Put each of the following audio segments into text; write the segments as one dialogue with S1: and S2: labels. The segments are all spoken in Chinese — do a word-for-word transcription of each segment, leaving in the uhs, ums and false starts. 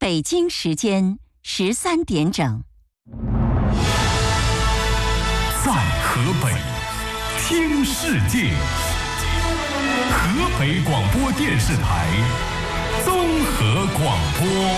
S1: 北京时间十三点整。
S2: 在河北听世界，河北广播电视台综合广播。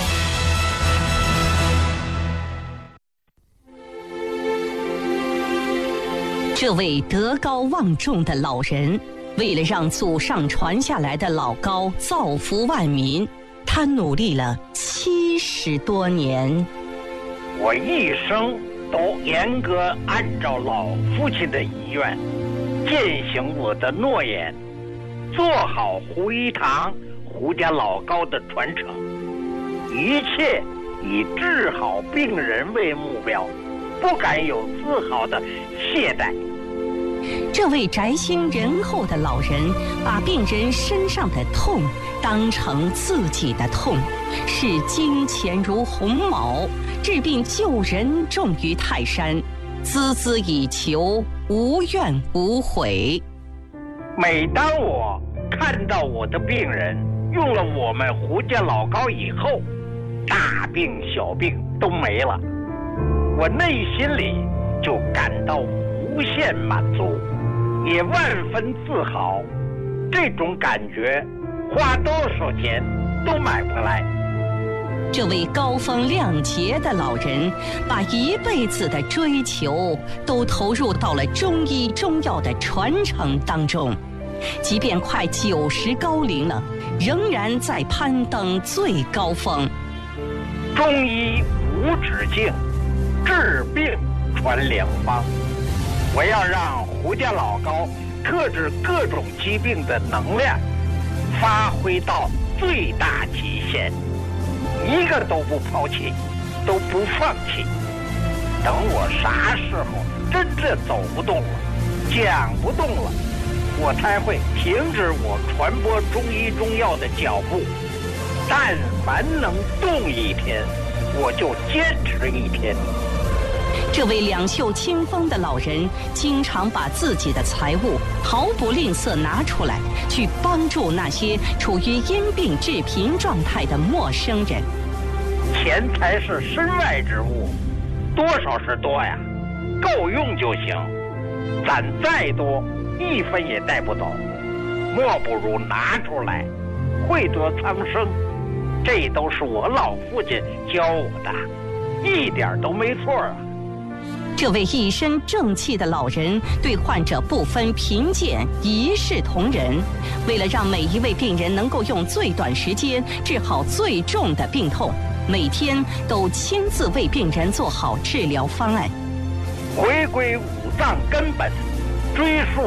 S1: 这位德高望重的老人，为了让祖上传下来的老高造福万民，他努力了七十多年。
S3: 我一生都严格按照老父亲的遗愿，践行我的诺言，做好胡一堂、胡家老高的传承，一切以治好病人为目标，不敢有丝毫的懈怠。
S1: 这位宅心仁厚的老人，把病人身上的痛当成自己的痛，视金钱如鸿毛，治病救人重于泰山，孜孜以求，无怨无悔。
S3: 每当我看到我的病人用了我们胡家老高以后，大病小病都没了，我内心里就感到无限满足，也万分自豪。这种感觉花多少钱都买不来。
S1: 这位高风亮节的老人，把一辈子的追求都投入到了中医中药的传承当中，即便快九十高龄了，仍然在攀登最高峰。
S3: 中医无止境，治病传良方。我要让胡家老高克制各种疾病的能量发挥到最大极限，一个都不抛弃，都不放弃。等我啥时候真正走不动了，讲不动了，我才会停止我传播中医中药的脚步。但凡能动一天，我就坚持一天。
S1: 这位两袖清风的老人，经常把自己的财物毫不吝啬拿出来，去帮助那些处于因病致贫状态的陌生人。
S3: 钱财是身外之物，多少是多呀，够用就行。攒再多，一分也带不走，莫不如拿出来，惠泽苍生。这都是我老父亲教我的，一点都没错啊。
S1: 这位一身正气的老人，对患者不分贫贱，一视同仁。为了让每一位病人能够用最短时间治好最重的病痛，每天都亲自为病人做好治疗方案。
S3: 回归五脏根本，追溯